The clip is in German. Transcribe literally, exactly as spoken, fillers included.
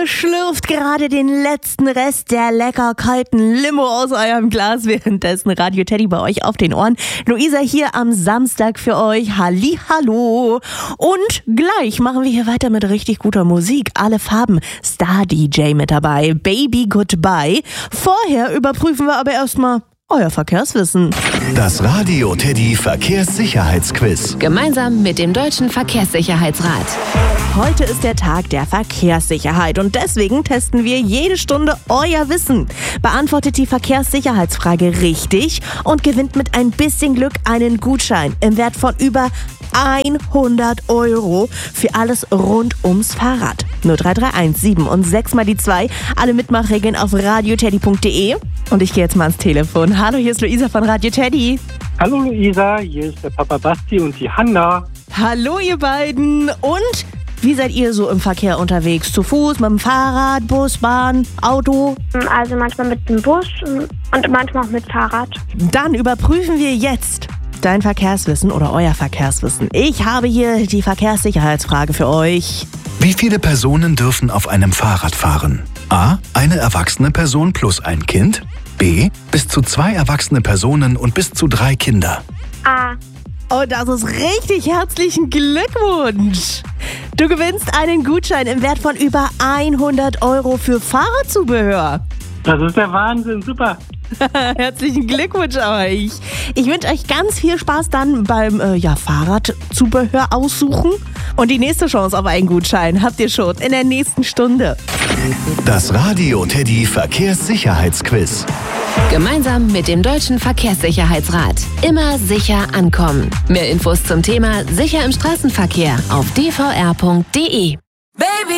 Ihr schlürft gerade den letzten Rest der lecker kalten Limo aus eurem Glas, währenddessen Radio Teddy bei euch auf den Ohren. Luisa hier am Samstag für euch. Hallihallo. Und gleich machen wir hier weiter mit richtig guter Musik. Alle Farben. Star-D J mit dabei. Baby Goodbye. Vorher überprüfen wir aber erstmal euer Verkehrswissen. Das Radio Teddy Verkehrssicherheitsquiz. Gemeinsam mit dem Deutschen Verkehrssicherheitsrat. Heute ist der Tag der Verkehrssicherheit und deswegen testen wir jede Stunde euer Wissen. Beantwortet die Verkehrssicherheitsfrage richtig und gewinnt mit ein bisschen Glück einen Gutschein im Wert von über hundert Euro für alles rund ums Fahrrad. null drei drei eins sieben und sechs mal die zwei. Alle Mitmachregeln auf radioteddy punkt de. Und ich gehe jetzt mal ans Telefon. Hallo, hier ist Luisa von Radio Teddy. Hallo Luisa, hier ist der Papa Basti und die Hanna. Hallo ihr beiden. Und wie seid ihr so im Verkehr unterwegs? Zu Fuß, mit dem Fahrrad, Bus, Bahn, Auto? Also manchmal mit dem Bus und manchmal auch mit Fahrrad. Dann überprüfen wir jetzt dein Verkehrswissen oder euer Verkehrswissen. Ich habe hier die Verkehrssicherheitsfrage für euch. Wie viele Personen dürfen auf einem Fahrrad fahren? A. Eine erwachsene Person plus ein Kind. B. Bis zu zwei erwachsene Personen und bis zu drei Kinder. A. Oh, das ist richtig. Herzlichen Glückwunsch. Du gewinnst einen Gutschein im Wert von über hundert Euro für Fahrradzubehör. Das ist der Wahnsinn, super. Herzlichen Glückwunsch euch. Ich wünsche euch ganz viel Spaß dann beim äh, ja, Fahrradzubehör aussuchen. Und die nächste Chance auf einen Gutschein habt ihr schon in der nächsten Stunde. Das Radio Teddy Verkehrssicherheitsquiz. Gemeinsam mit dem Deutschen Verkehrssicherheitsrat. Immer sicher ankommen. Mehr Infos zum Thema Sicher im Straßenverkehr auf d v r punkt de.